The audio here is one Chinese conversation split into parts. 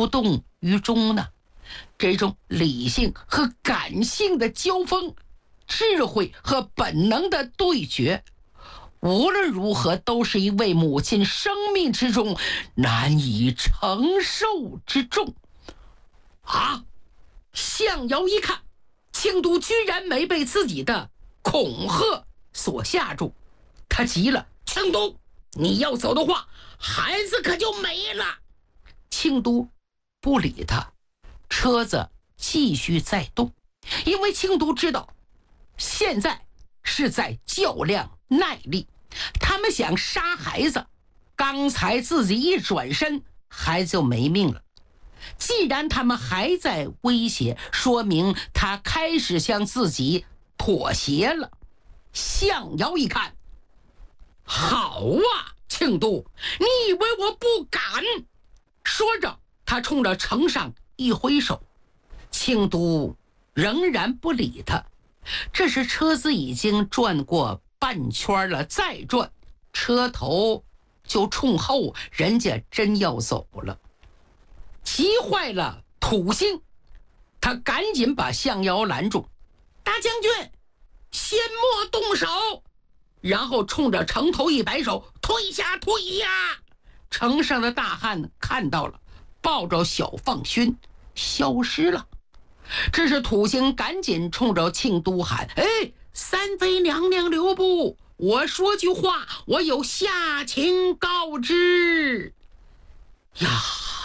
无动于衷呢？这种理性和感性的交锋，智慧和本能的对决，无论如何都是一位母亲生命之中难以承受之重啊！向遥一看，庆都居然没被自己的恐吓所吓住，他急了：庆都，你要走的话，孩子可就没了。庆都不理他，车子继续在动，因为庆都知道现在是在较量耐力，他们想杀孩子，刚才自己一转身，孩子就没命了。既然他们还在威胁，说明他开始向自己妥协了。向遥一看，好啊，庆都，你以为我不敢？说着，他冲着城上一挥手。庆都仍然不理他。这时车子已经转过半圈了，再转，车头就冲后，人家真要走了。急坏了土星，他赶紧把向遥拦住：大将军，先莫动手。然后冲着城头一摆手：退下，退呀！城上的大汉看到了，抱着小放勋消失了。这是土星赶紧冲着庆都喊：哎，三妃娘娘留步，我说句话，我有下情告知呀！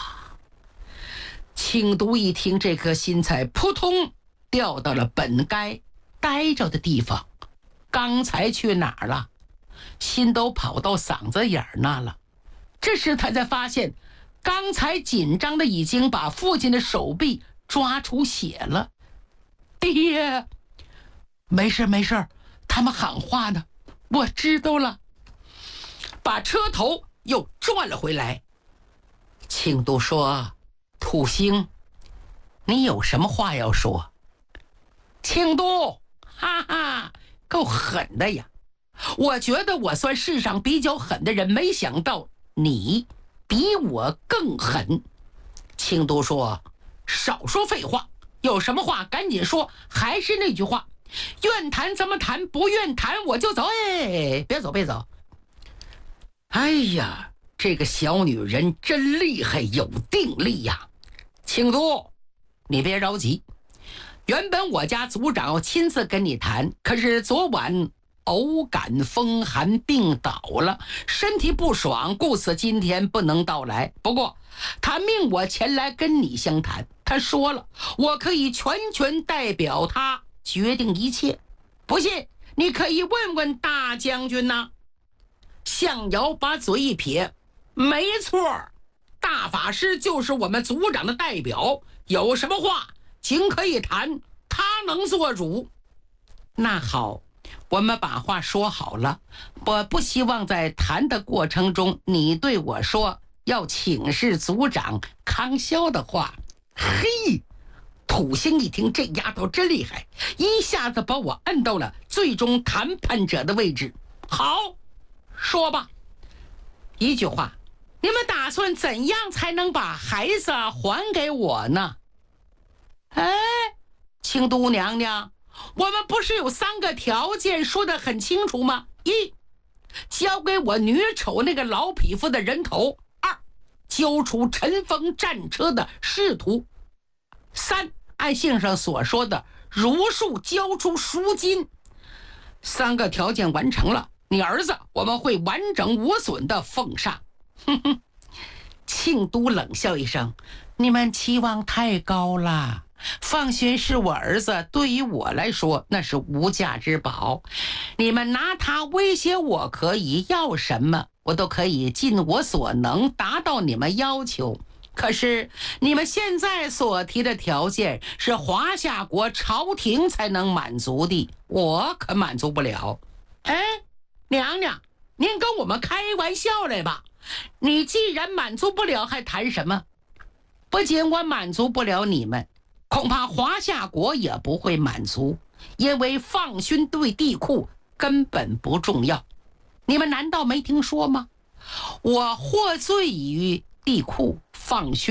庆都一听，这颗心才扑通掉到了本该待着的地方。刚才去哪儿了？心都跑到嗓子眼儿那了。这时他才发现，刚才紧张的已经把父亲的手臂抓出血了。爹，没事没事，他们喊话呢，我知道了。把车头又转了回来。庆都说：土星，你有什么话要说？庆都，哈哈，够狠的呀！我觉得我算世上比较狠的人，没想到你比我更狠。庆都说：少说废话，有什么话赶紧说。还是那句话，愿谈咱们谈，不愿谈我就走。哎，别走别走。哎呀，这个小女人真厉害，有定力呀。庆都，你别着急，原本我家族长要亲自跟你谈，可是昨晚偶感风寒病倒了，身体不爽，故此今天不能到来。不过他命我前来跟你相谈，他说了，我可以全权代表他决定一切。不信你可以问问大将军呐。向遥把嘴一撇：没错，大法师就是我们族长的代表，有什么话尽可以谈，他能做主。那好，我们把话说好了，我不希望在谈的过程中你对我说要请示族长康萧的话。嘿，土星一听，这丫头真厉害，一下子把我摁到了最终谈判者的位置。好，说吧，一句话，你们打算怎样才能把孩子还给我呢？哎，庆都娘娘，我们不是有3个条件说得很清楚吗？一，交给我女丑那个老匹夫的人头；二，交出尘封战车的仕途；三，按信上所说的如数交出赎金。3个条件完成了，你儿子我们会完整无损的奉上。哼哼，庆都冷笑一声：你们期望太高了。放勋是我儿子，对于我来说那是无价之宝，你们拿他威胁我可以，要什么我都可以尽我所能达到你们要求。可是你们现在所提的条件是华夏国朝廷才能满足的，我可满足不了。哎，娘娘，您跟我们开玩笑来吧？你既然满足不了，还谈什么？不仅我满足不了你们，恐怕华夏国也不会满足，因为放勋对地库根本不重要。你们难道没听说吗？我获罪于地库，放勋